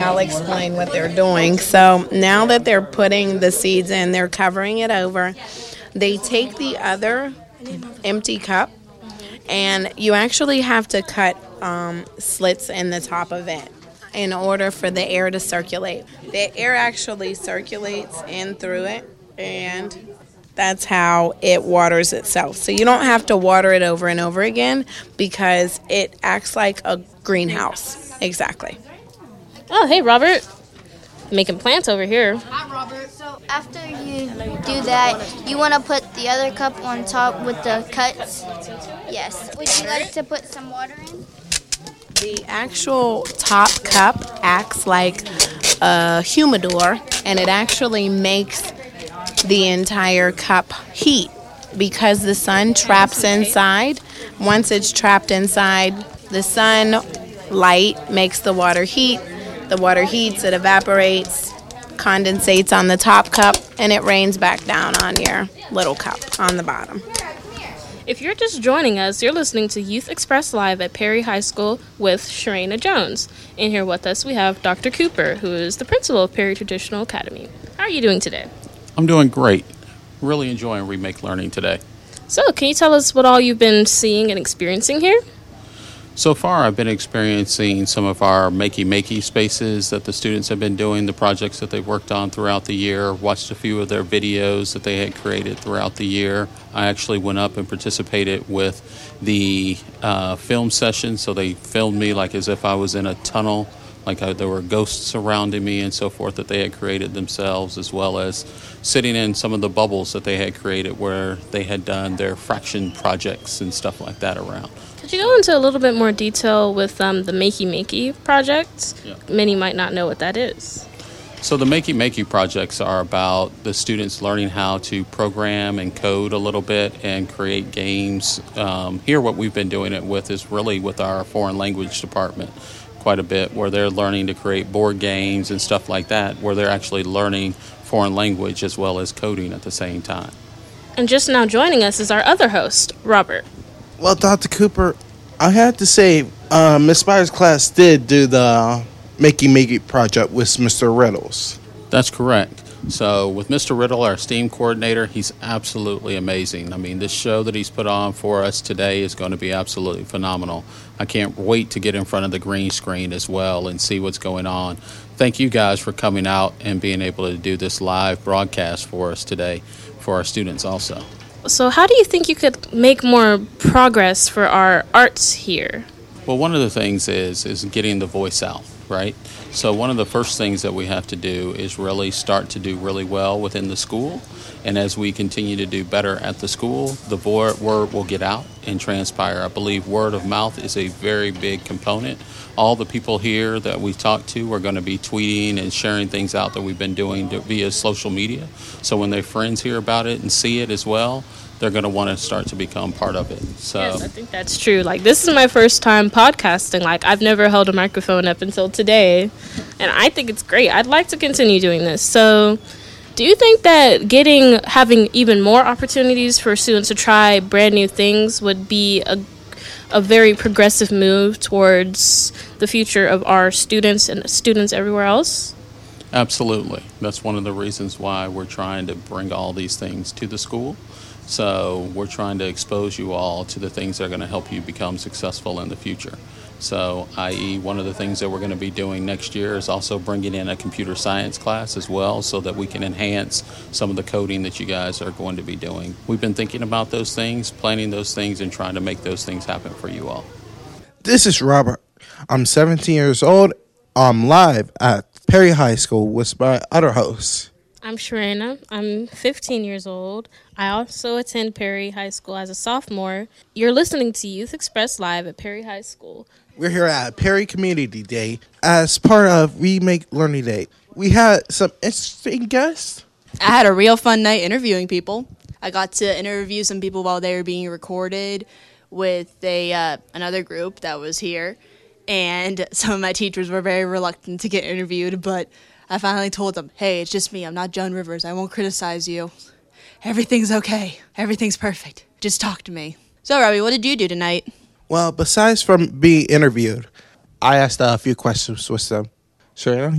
I'll explain what they're doing. So now that they're putting the seeds in, they're covering it over. They take the other empty cup, and you actually have to cut slits in the top of it in order for the air to circulate. The air actually circulates in through it, and that's how it waters itself. So you don't have to water it over and over again because it acts like a greenhouse. Exactly. Oh, hey, Robert. Making plants over here. Hi, Robert. So after you do that, you want to put the other cup on top with the cuts? Yes. Would you like to put some water in? The actual top cup acts like a humidor, and it actually makes the entire cup heat because the sun traps inside. Once it's trapped inside, the sun light makes the water heat. The water heats, it evaporates, condensates on the top cup, and it rains back down on your little cup on the bottom. If you're just joining us, you're listening to Youth Express Live at Perry High School with Sharena Jones. And here with us we have Dr. Cooper, who is the principal of Perry Traditional Academy. How are you doing today? I'm doing great. Really enjoying Remake Learning today. So, can you tell us what all you've been seeing and experiencing here? So far, I've been experiencing some of our makey spaces that the students have been doing, the projects that they've worked on throughout the year, watched a few of their videos that they had created throughout the year. I actually went up and participated with the film session, so they filmed me like as if I was in a tunnel, like there were ghosts surrounding me and so forth that they had created themselves, as well as sitting in some of the bubbles that they had created where they had done their fraction projects and stuff like that around. Could you go into a little bit more detail with the Makey project? Yeah. Many might not know what that is. So the Makey projects are about the students learning how to program and code a little bit and create games. Here what we've been doing it with is really with our foreign language department quite a bit, where they're learning to create board games and stuff like that, where they're actually learning foreign language as well as coding at the same time. And just now joining us is our other host, Robert. Well, Dr. Cooper, I have to say, Ms. Spires' class did do the Makey project with Mr. Riddles. That's correct. So with Mr. Riddle, our STEAM coordinator, he's absolutely amazing. I mean, this show that he's put on for us today is going to be absolutely phenomenal. I can't wait to get in front of the green screen as well and see what's going on. Thank you guys for coming out and being able to do this live broadcast for us today, for our students also. So how do you think you could make more progress for our arts here? Well, one of the things is getting the voice out, right? So one of the first things that we have to do is really start to do really well within the school. And as we continue to do better at the school, the word will get out and transpire. I believe word of mouth is a very big component. All the people here that we talk to are going to be tweeting and sharing things out that we've been doing via social media. So when their friends hear about it and see it as well, they're going to want to start to become part of it. So yes, I think that's true. Like, this is my first time podcasting. Like, I've never held a microphone up until today, and I think it's great. I'd like to continue doing this. So do you think that having even more opportunities for students to try brand new things would be a very progressive move towards the future of our students and students everywhere else? Absolutely. That's one of the reasons why we're trying to bring all these things to the school. So we're trying to expose you all to the things that are going to help you become successful in the future. So, i.e., one of the things that we're going to be doing next year is also bringing in a computer science class as well, so that we can enhance some of the coding that you guys are going to be doing. We've been thinking about those things, planning those things, and trying to make those things happen for you all. This is Robert. I'm 17 years old. I'm live at Perry High School with my other hosts. I'm Sharena. I'm 15 years old. I also attend Perry High School as a sophomore. You're listening to Youth Express Live at Perry High School. We're here at Perry Community Day as part of Remake Learning Day. We had some interesting guests. I had a real fun night interviewing people. I got to interview some people while they were being recorded with another group that was here. And some of my teachers were very reluctant to get interviewed, but I finally told them, hey, it's just me. I'm not Joan Rivers. I won't criticize you. Everything's okay. Everything's perfect. Just talk to me. So, Robbie, what did you do tonight? Well, besides from being interviewed, I asked a few questions with them. Sure.